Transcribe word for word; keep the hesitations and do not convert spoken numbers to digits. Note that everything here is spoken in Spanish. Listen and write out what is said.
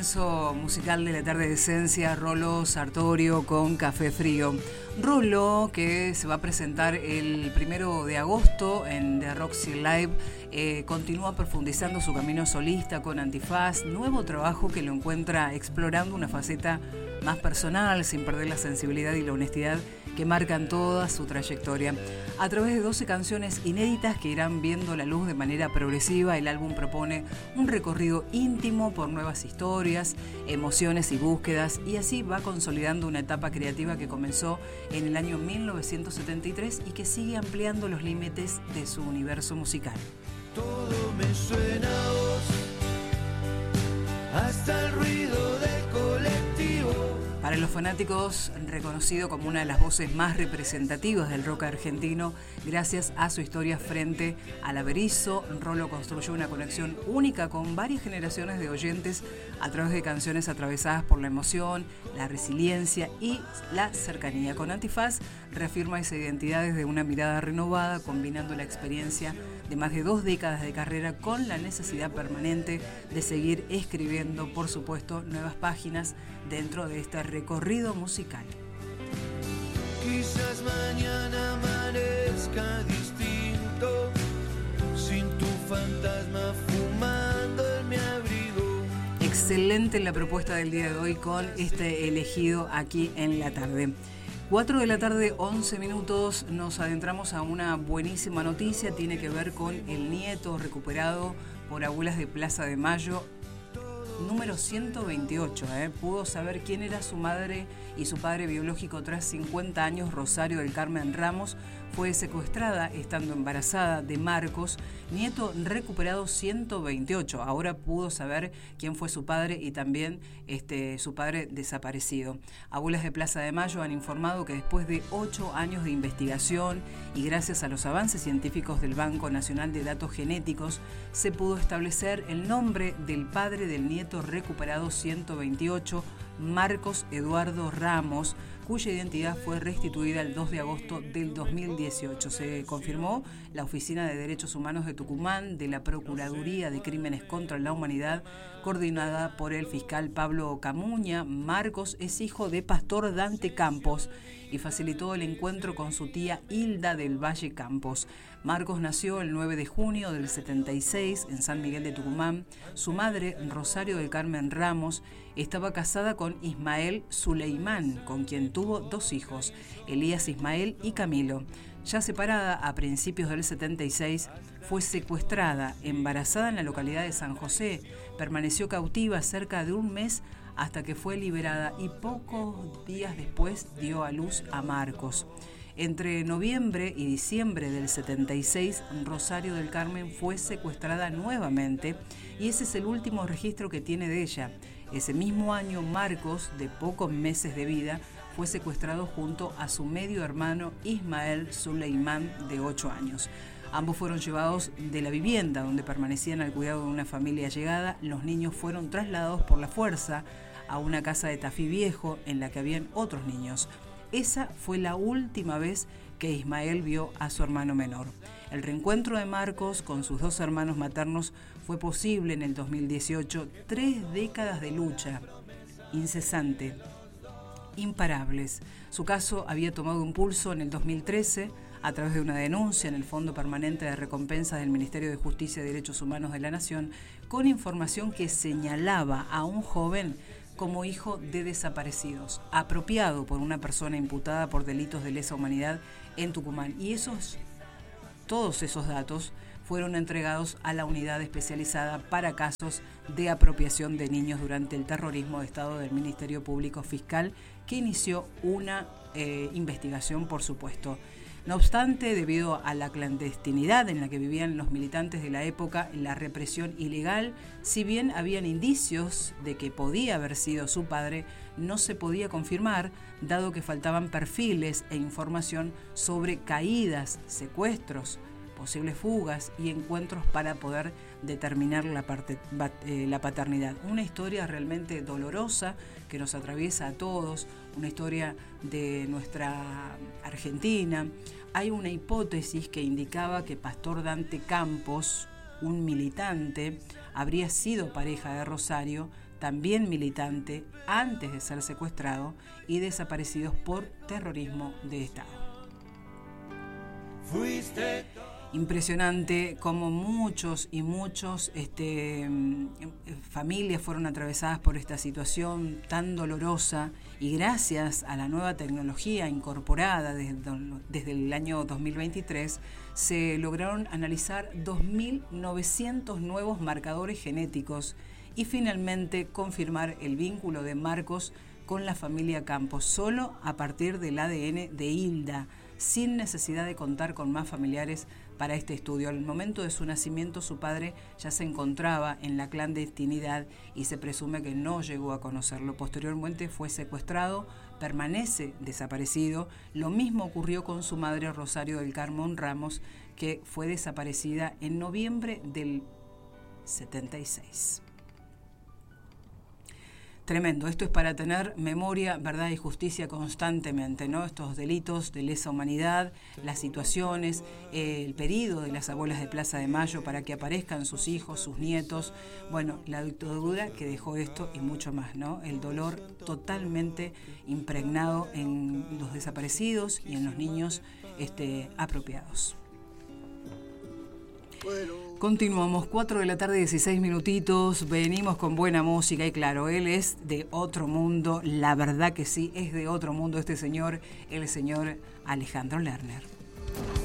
comienzo musical de la tarde de Esencia, Rolo Sartorio con Café Frío. Rolo, que se va a presentar el primero de agosto en The Roxy Live, eh, continúa profundizando su camino solista con Antifaz, nuevo trabajo que lo encuentra explorando una faceta más personal, sin perder la sensibilidad y la honestidad que marcan toda su trayectoria. A través de doce canciones inéditas que irán viendo la luz de manera progresiva, el álbum propone un recorrido íntimo por nuevas historias, emociones y búsquedas, y así va consolidando una etapa creativa que comenzó en el año mil novecientos setenta y tres y que sigue ampliando los límites de su universo musical. Todo me suena a vos, hasta el ruido del colectivo. Para los fanáticos, reconocido como una de las voces más representativas del rock argentino, gracias a su historia frente al Averizo, Rolo construyó una conexión única con varias generaciones de oyentes a través de canciones atravesadas por la emoción, la resiliencia y la cercanía. Con Antifaz reafirma esa identidad desde una mirada renovada, combinando la experiencia de más de dos décadas de carrera con la necesidad permanente de seguir escribiendo, por supuesto, nuevas páginas dentro de este recorrido musical. Quizás mañana amanezca distinto, sin tu fantasma fumando en mi abrigo. Excelente la propuesta del día de hoy con este elegido aquí en la tarde. cuatro de la tarde, once minutos, nos adentramos a una buenísima noticia, tiene que ver con el nieto recuperado por abuelas de Plaza de Mayo, número ciento veintiocho, ¿eh? Pudo saber quién era su madre y su padre biológico tras cincuenta años. Rosario del Carmen Ramos fue secuestrada estando embarazada de Marcos, nieto recuperado ciento veintiocho. Ahora pudo saber quién fue su padre y también este, su padre desaparecido. Abuelas de Plaza de Mayo han informado que después de ocho años de investigación y gracias a los avances científicos del Banco Nacional de Datos Genéticos, se pudo establecer el nombre del padre del nieto recuperado ciento veintiocho, Marcos Eduardo Ramos, cuya identidad fue restituida el dos de agosto del dos mil dieciocho. Se confirmó la Oficina de Derechos Humanos de Tucumán de la Procuraduría de Crímenes contra la Humanidad, coordinada por el fiscal Pablo Camuña. Marcos es hijo de Pastor Dante Campos y facilitó el encuentro con su tía Hilda del Valle Campos. Marcos nació el nueve de junio del setenta y seis en San Miguel de Tucumán. Su madre, Rosario del Carmen Ramos, estaba casada con Ismael Suleimán, con quien tuvo dos hijos, Elías Ismael y Camilo. Ya separada a principios del setenta y seis, fue secuestrada, embarazada en la localidad de San José, permaneció cautiva cerca de un mes hasta que fue liberada y pocos días después dio a luz a Marcos. Entre noviembre y diciembre del setenta y seis, Rosario del Carmen fue secuestrada nuevamente y ese es el último registro que tiene de ella. Ese mismo año, Marcos, de pocos meses de vida, fue secuestrado junto a su medio hermano Ismael Suleimán, de ocho años. Ambos fueron llevados de la vivienda donde permanecían al cuidado de una familia allegada. Los niños fueron trasladados por la fuerza a una casa de Tafí Viejo en la que habían otros niños. Esa fue la última vez que Ismael vio a su hermano menor. El reencuentro de Marcos con sus dos hermanos maternos fue posible en el dos mil dieciocho, tres décadas de lucha incesante, imparables. Su caso había tomado impulso en el dos mil trece a través de una denuncia en el Fondo Permanente de Recompensas del Ministerio de Justicia y Derechos Humanos de la Nación, con información que señalaba a un joven como hijo de desaparecidos, apropiado por una persona imputada por delitos de lesa humanidad en Tucumán. Y esos, todos esos datos fueron entregados a la unidad especializada para casos de apropiación de niños durante el terrorismo de Estado del Ministerio Público Fiscal, que inició una eh, investigación, por supuesto. No obstante, debido a la clandestinidad en la que vivían los militantes de la época, la represión ilegal, si bien habían indicios de que podía haber sido su padre, no se podía confirmar, dado que faltaban perfiles e información sobre caídas, secuestros, posibles fugas y encuentros para poder determinar la, parte, eh, la paternidad. Una historia realmente dolorosa que nos atraviesa a todos, una historia de nuestra Argentina. Hay una hipótesis que indicaba que Pastor Dante Campos, un militante, habría sido pareja de Rosario, también militante, antes de ser secuestrado y desaparecidos por terrorismo de Estado. Fuiste. Impresionante como muchos y muchos este, familias fueron atravesadas por esta situación tan dolorosa, y gracias a la nueva tecnología incorporada desde, desde el año dos mil veintitrés se lograron analizar dos mil novecientos nuevos marcadores genéticos y finalmente confirmar el vínculo de Marcos con la familia Campos solo a partir del A D N de Hilda, sin necesidad de contar con más familiares para este estudio. Al momento de su nacimiento, su padre ya se encontraba en la clandestinidad y se presume que no llegó a conocerlo. Posteriormente fue secuestrado, permanece desaparecido. Lo mismo ocurrió con su madre, Rosario del Carmón Ramos, que fue desaparecida en noviembre del setenta y seis. Tremendo, esto es para tener memoria, verdad y justicia constantemente, ¿no? Estos delitos de lesa humanidad, las situaciones, eh, el pedido de las abuelas de Plaza de Mayo para que aparezcan sus hijos, sus nietos, bueno, la dictadura que dejó esto y mucho más, ¿no? El dolor totalmente impregnado en los desaparecidos y en los niños este, apropiados. Continuamos, cuatro de la tarde, dieciséis minutitos, venimos con buena música y claro, él es de otro mundo, la verdad que sí, es de otro mundo este señor, el señor Alejandro Lerner.